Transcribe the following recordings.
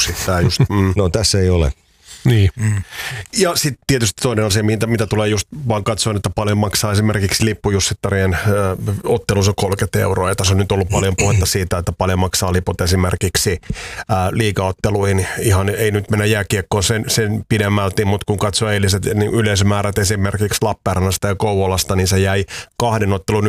lopuksi. Tää just, No tässä ei ole. Niin. Ja sitten tietysti toinen on se, mitä tulee just vaan katsoin, että paljon maksaa esimerkiksi lippujussettarien ottelussa 30 €. Ja tässä on nyt ollut paljon puhetta siitä, että paljon maksaa liput esimerkiksi liigaotteluihin. Ihan ei nyt mennä jääkiekkoon sen pidemmälti, mutta kun katsoo eiliset niin yleisömäärät esimerkiksi Lappeenrannasta ja Kouvolasta, niin se jäi 2 ottelun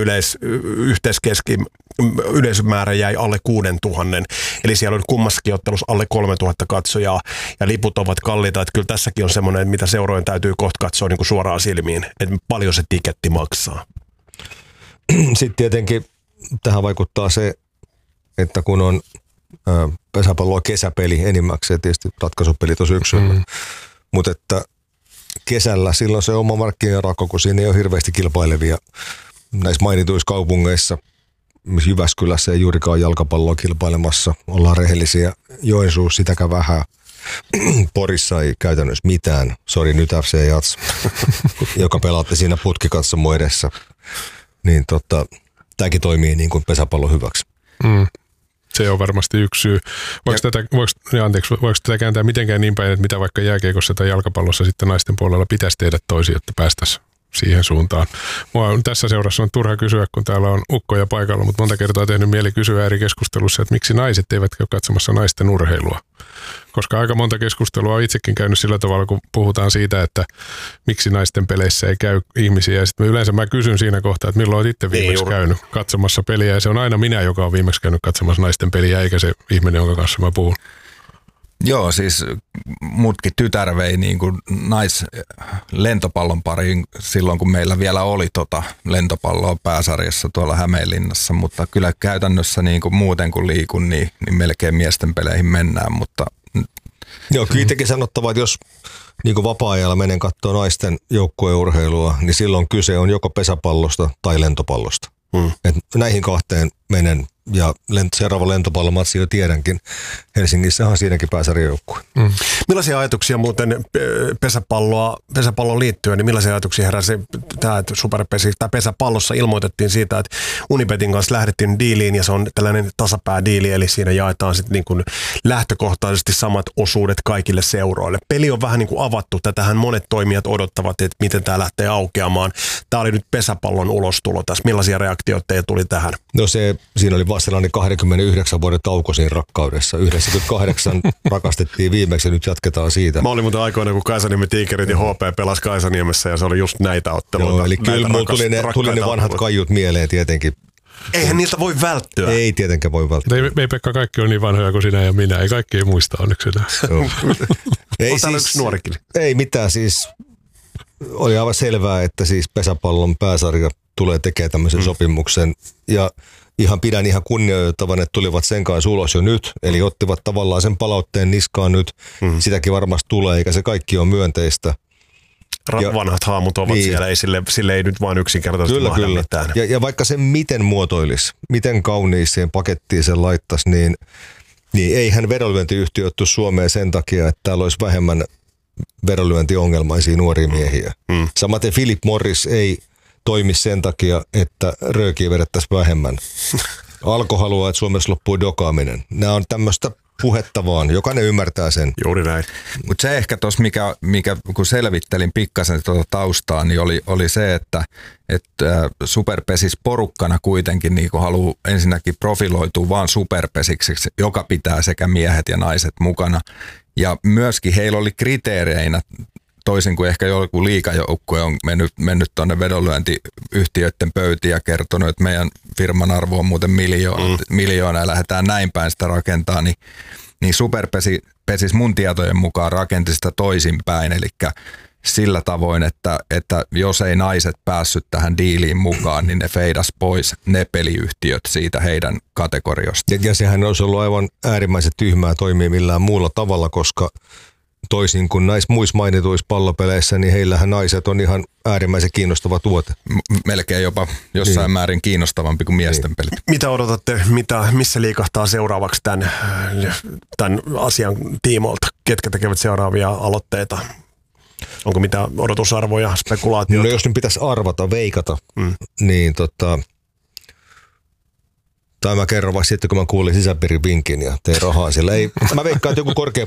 yleisömäärä jäi alle 6 000. Eli siellä on kummassakin ottelussa alle 3 000 katsojaa ja liput ovat kalliita. Että kyllä tässäkin on semmoinen, mitä seurojen täytyy kohta katsoa niin kuin suoraan silmiin, että paljon se tiketti maksaa. Sitten tietenkin tähän vaikuttaa se, että kun on pesäpalloa kesäpeli enimmäkseen, tietysti ratkaisupelit on syksyllä, mutta että kesällä silloin se oma markkinarako, kun siinä ei ole hirveästi kilpailevia näissä mainituissa kaupungeissa, missä Jyväskylässä ei juurikaan jalkapalloa kilpailemassa, ollaan rehellisiä, Joensuussa sitäkään vähän. Porissa ei käytännössä mitään. Sori nyt FC Jats, joka pelaatte siinä putkikatsomo edessä. Niin tämäkin toimii niin kuin pesäpallo hyväksi. Se on varmasti yksi syy. Voiko tätä kääntää mitenkään niin päin, että mitä vaikka jääkiekossa tai jalkapallossa sitten naisten puolella pitäisi tehdä toisin, jotta päästäisiin siihen suuntaan. Mua on tässä seurassa on turha kysyä, kun täällä on ukkoja paikalla, mutta monta kertaa tehnyt mieli kysyä eri keskustelussa, että miksi naiset eivät käy katsomassa naisten urheilua. Koska aika monta keskustelua on itsekin käynyt sillä tavalla, kun puhutaan siitä, että miksi naisten peleissä ei käy ihmisiä. Ja sitten yleensä mä kysyn siinä kohtaa, että milloin olet itse viimeksi käynyt katsomassa peliä. Ja se on aina minä, joka on viimeksi käynyt katsomassa naisten peliä, eikä se ihminen, jonka kanssa mä puhun. Joo, siis mutkin tytär vei niin kuin lentopallon pariin silloin, kun meillä vielä oli lentopalloa pääsarjassa tuolla Hämeenlinnassa, mutta kyllä käytännössä niin kuin muuten kuin liikun, niin melkein miesten peleihin mennään, mutta... Joo, kyllä itsekin sanottava, että jos niin kuin vapaa-ajalla menen katsoa naisten joukkueurheilua, niin silloin kyse on joko pesäpallosta tai lentopallosta. Et näihin kahteen menen ja seuraava lentopallomatsi jo tiedänkin. Helsingissähän siinäkin pääsarjajoukkue. Millaisia ajatuksia muuten pesäpalloon liittyen, niin millaisia ajatuksia heräsi tämä pesäpallossa ilmoitettiin siitä, että Unibetin kanssa lähdettiin diiliin ja se on tällainen tasapäädiili, eli siinä jaetaan sitten niin kuin lähtökohtaisesti samat osuudet kaikille seuroille. Peli on vähän niin kuin avattu, tätähän monet toimijat odottavat, että miten tämä lähtee aukeamaan. Tämä oli nyt pesäpallon ulostulo tässä. Millaisia reaktioita teille tuli tähän? No siinä oli sellainen 29 vuoden tauko siinä rakkaudessa. 98 rakastettiin viimeksi ja nyt jatketaan siitä. Mä olin muuten aikoina, kun Kaisaniemen Tiikerit ja HP pelasi Kaisaniemessä ja se oli just näitä otteluita. Joo, eli kyllä mulla tuli ne vanhat kaiut mieleen tietenkin. Eihän niiltä voi välttyä. Ei tietenkään voi välttyä. Ei Pekka, kaikki on niin vanhoja kuin sinä ja minä. Ei kaikki ei muista onneksi enää. Ei siis, yksi nuorikin. Ei mitään siis. Oli aivan selvää, että siis pesäpallon pääsarja tulee tekemään tämmöisen sopimuksen ja pidän ihan kunnioittavan, että tulivat sen kanssa ulos jo nyt, eli ottivat tavallaan sen palautteen niskaan nyt, sitäkin varmasti tulee, eikä se kaikki ole myönteistä. Vanhat haamut ovat siellä, ei sille ei nyt vaan yksinkertaisesti mahda mitään. Ja vaikka sen miten muotoilisi, miten kauniiseen pakettiin sen laittaisi, niin eihän vedonlyöntiyhtiö ottu Suomeen sen takia, että täällä olisi vähemmän vedonlyöntiongelmaisia nuoria miehiä. Samaten Philip Morris ei toimi sen takia, että röökiä vedettäisiin vähemmän. Alko haluaa, että Suomessa loppuu dokaaminen. Nämä on tämmöistä puhetta vaan. Jokainen ymmärtää sen. Juuri näin. Mutta se ehkä tuossa, mikä kun selvittelin pikkasen tuota taustaa, niin oli se, että Superpesis porukkana kuitenkin niin haluaa ensinnäkin profiloitua vaan superpesiksi, joka pitää sekä miehet ja naiset mukana. Ja myöskin heillä oli kriteereinä, toisin kuin ehkä joku liigajoukkue on mennyt tuonne vedonlyöntiyhtiöiden pöytiin ja kertonut, että meidän firman arvo on muuten miljoona ja lähdetään näin päin sitä rakentaa, niin Superpesis mun tietojen mukaan rakenti sitä toisinpäin, eli sillä tavoin, että jos ei naiset päässyt tähän diiliin mukaan, niin ne feidas pois ne peliyhtiöt siitä heidän kategoriasta. Ja sehän olisi ollut aivan äärimmäisen tyhmää toimia millään muulla tavalla, koska toisin kuin näissä muissa mainituissa pallopeleissä, niin heillähän naiset on ihan äärimmäisen kiinnostava tuote. Melkein jopa jossain määrin kiinnostavampi kuin miesten pelit. Mitä odotatte, missä liikahtaa seuraavaksi tämän asian tiimoilta? Ketkä tekevät seuraavia aloitteita? Onko mitään odotusarvoja, spekulaatioita? No jos nyt pitäisi arvata, veikata, niin tai mä kerron vasta sitten, kun mä kuulin sisäpiirin vinkin ja tein rahaa siellä. Mä veikkaan, että joku korkea